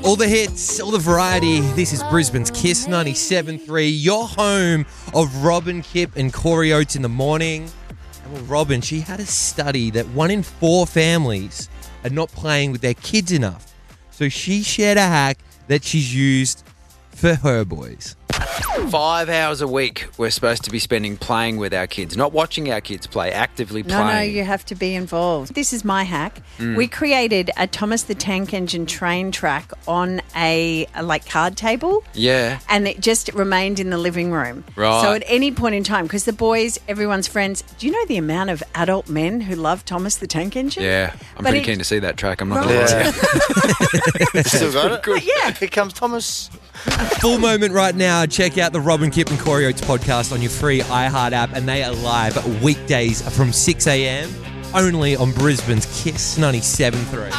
All the hits, all the variety. This is Brisbane's Kiss 97.3, your home of Robin Kip and Corey Oates in the morning. And well, Robin, she had a study that 1 in 4 families are not playing with their kids enough. So she shared a hack that she's used for her boys. 5 hours a week we're supposed to be spending playing with our kids, not watching our kids play, actively playing. No, you have to be involved. This is my hack. We created a Thomas the Tank Engine train track on a card table. Yeah. And it just remained in the living room. Right. So at any point in time, because the boys, everyone's friends, do you know the amount of adult men who love Thomas the Tank Engine? Yeah. I'm But pretty keen to see that track. I'm not Right. going to lie. Still got it? Good. Yeah. Here comes Thomas. Full moment right now. Check out the Robin Kip and Corey Oates podcast on your free iHeart app, and they are live weekdays from 6 a.m. only on Brisbane's Kiss 97.3.